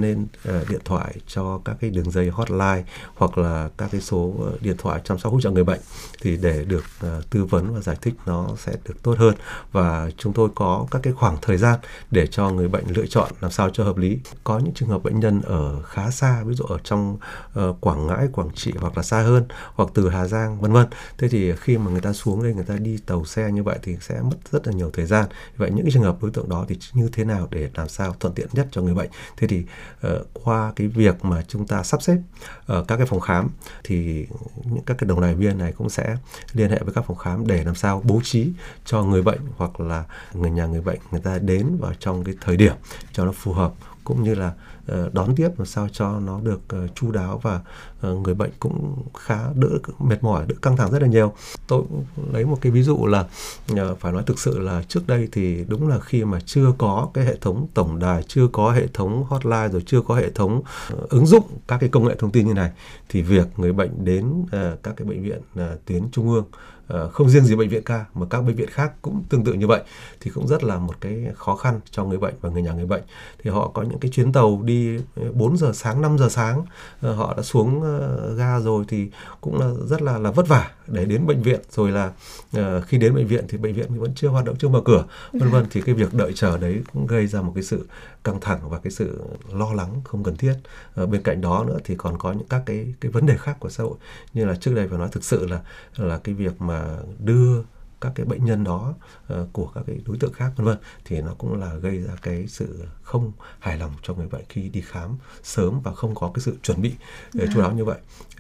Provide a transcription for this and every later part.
nên điện thoại cho các cái đường dây hotline hoặc là các cái số điện thoại chăm sóc hỗ trợ người bệnh thì để được tư vấn và giải thích nó sẽ được tốt hơn. Và chúng tôi có các cái khoảng thời gian để cho người bệnh lựa chọn làm sao cho hợp lý. Có những trường hợp bệnh nhân ở khá xa, ví dụ ở trong Quảng Ngãi, Quảng Trị hoặc là xa hơn, hoặc từ Hà Giang vân vân. Thế thì khi mà người ta xuống đây, người ta đi tàu xe như vậy thì sẽ mất rất là nhiều thời gian. Vậy những cái trường hợp đối tượng đó thì như thế nào để làm sao thuận tiện nhất cho người bệnh? Thế thì qua cái việc mà chúng ta sắp xếp các cái phòng khám thì các cái đồng đài viên này cũng sẽ liên hệ với các phòng khám để làm sao bố trí cho người bệnh hoặc là người nhà người bệnh người ta đến vào trong cái thời điểm cho nó phù hợp, cũng như là đón tiếp làm sao cho nó được chu đáo và người bệnh cũng khá đỡ mệt mỏi, đỡ căng thẳng rất là nhiều. Tôi cũng lấy một cái ví dụ là phải nói thực sự là trước đây thì đúng là khi mà chưa có cái hệ thống tổng đài, chưa có hệ thống hotline, rồi chưa có hệ thống ứng dụng các cái công nghệ thông tin như này, thì việc người bệnh đến các cái bệnh viện tuyến trung ương, không riêng gì bệnh viện ca mà các bệnh viện khác cũng tương tự như vậy, thì cũng rất là một cái khó khăn cho người bệnh và người nhà người bệnh. Thì họ có những cái chuyến tàu đi 4 giờ sáng, 5 giờ sáng, họ đã xuống ga rồi thì cũng là rất là vất vả để đến bệnh viện, rồi là khi đến bệnh viện thì bệnh viện vẫn chưa hoạt động, chưa mở cửa vân vân. Thì cái việc đợi chờ đấy cũng gây ra một cái sự căng thẳng và cái sự lo lắng không cần thiết. Bên cạnh đó nữa thì còn có những các cái vấn đề khác của xã hội, như là trước đây phải nói thực sự là cái việc mà đưa các cái bệnh nhân đó của các cái đối tượng khác vân vân, thì nó cũng là gây ra cái sự không hài lòng cho người bệnh khi đi khám sớm và không có cái sự chuẩn bị chu đáo như vậy.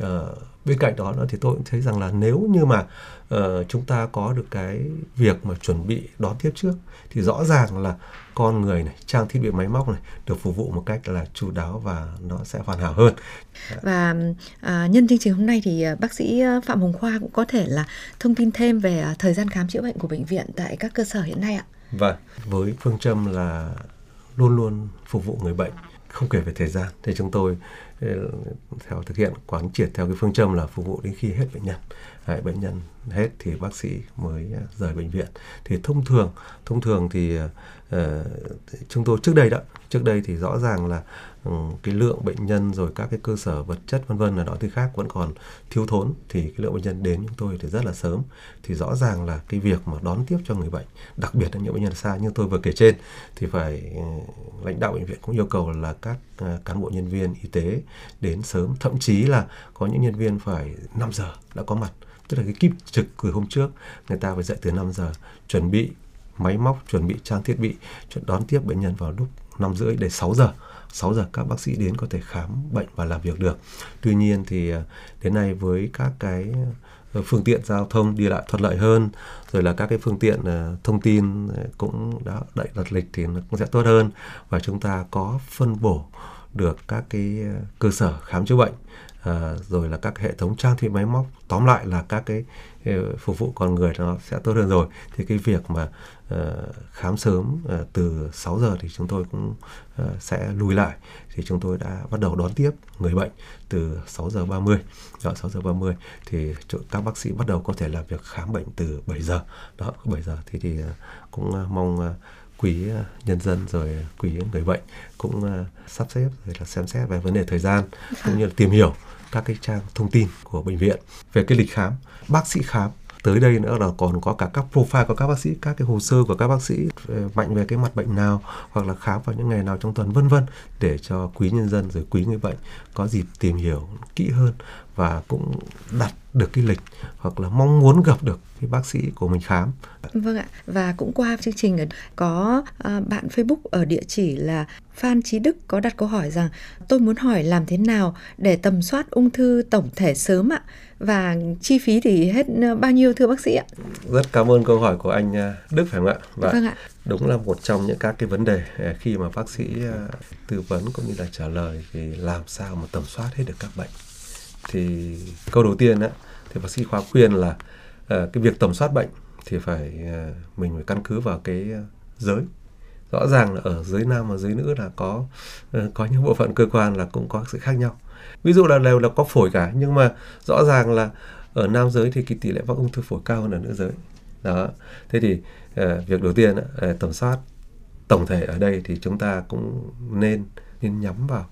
Bên cạnh đó nữa thì tôi cũng thấy rằng là nếu như mà chúng ta có được cái việc mà chuẩn bị đón tiếp trước thì rõ ràng là con người này, trang thiết bị máy móc này được phục vụ một cách là chu đáo và nó sẽ hoàn hảo hơn. Và nhân chương trình hôm nay thì bác sĩ Phạm Hồng Khoa cũng có thể là thông tin thêm về thời gian khám chữa bệnh của bệnh viện tại các cơ sở hiện nay ạ. Vâng, với phương châm là luôn luôn phục vụ người bệnh, không kể về thời gian, thì chúng tôi thực hiện quán triệt theo cái phương châm là phục vụ đến khi hết bệnh nhân. Bệnh nhân hết thì bác sĩ mới rời bệnh viện. Thì thông thường thì chúng tôi trước đây thì rõ ràng là cái lượng bệnh nhân rồi các cái cơ sở vật chất vân vân là đó thứ khác vẫn còn thiếu thốn, thì cái lượng bệnh nhân đến chúng tôi thì rất là sớm. Thì rõ ràng là cái việc mà đón tiếp cho người bệnh, đặc biệt là những bệnh nhân xa như tôi vừa kể trên, thì phải lãnh đạo bệnh viện cũng yêu cầu là các cán bộ nhân viên y tế đến sớm, thậm chí là có những nhân viên phải 5 giờ đã có mặt. Tức là cái kíp trực từ hôm trước, người ta phải dậy từ 5 giờ, chuẩn bị máy móc, chuẩn bị trang thiết bị, đón tiếp bệnh nhân vào lúc 5:30 để 6 giờ. 6 giờ các bác sĩ đến có thể khám bệnh và làm việc được. Tuy nhiên thì đến nay với các cái phương tiện giao thông đi lại thuận lợi hơn, rồi là các cái phương tiện thông tin cũng đã đậy đặt lịch thì nó cũng sẽ tốt hơn, và chúng ta có phân bổ được các cái cơ sở khám chữa bệnh, rồi là các hệ thống trang thiết bị máy móc, tóm lại là các cái phục vụ con người nó sẽ tốt hơn rồi. Thì cái việc mà khám sớm từ 6 giờ thì chúng tôi cũng sẽ lùi lại, thì chúng tôi đã bắt đầu đón tiếp người bệnh từ 6 giờ 30. Đó, 6 giờ 30 thì các bác sĩ bắt đầu có thể làm việc khám bệnh từ 7 giờ. Đó, 7 giờ thì cũng mong quý nhân dân rồi quý người bệnh cũng sắp xếp rồi là xem xét về vấn đề thời gian, cũng như là tìm hiểu các cái trang thông tin của bệnh viện về cái lịch khám, bác sĩ khám. Tới đây nữa là còn có cả các profile của các bác sĩ, các cái hồ sơ của các bác sĩ mạnh về cái mặt bệnh nào, hoặc là khám vào những ngày nào trong tuần vân vân, để cho quý nhân dân rồi quý người bệnh có dịp tìm hiểu kỹ hơn và cũng đặt được cái lịch hoặc là mong muốn gặp được cái bác sĩ của mình khám. Vâng ạ, và cũng qua chương trình có bạn Facebook ở địa chỉ là Phan Chí Đức có đặt câu hỏi rằng tôi muốn hỏi làm thế nào để tầm soát ung thư tổng thể sớm ạ, và chi phí thì hết bao nhiêu thưa bác sĩ ạ? Rất cảm ơn câu hỏi của anh Đức phải không ạ? Và vâng ạ. Đúng là một trong những các cái vấn đề khi mà bác sĩ tư vấn cũng như là trả lời thì làm sao mà tầm soát hết được các bệnh. Thì câu đầu tiên thì bác sĩ Khoa khuyên là cái việc tầm soát bệnh thì mình phải căn cứ vào cái giới. Rõ ràng là ở giới nam và giới nữ là có những bộ phận cơ quan là cũng có sự khác nhau. Ví dụ là đều là có phổi cả, nhưng mà rõ ràng là ở nam giới thì cái tỷ lệ mắc ung thư phổi cao hơn ở nữ giới. Đó. Thế thì việc đầu tiên tầm soát tổng thể ở đây thì chúng ta cũng nên nhắm vào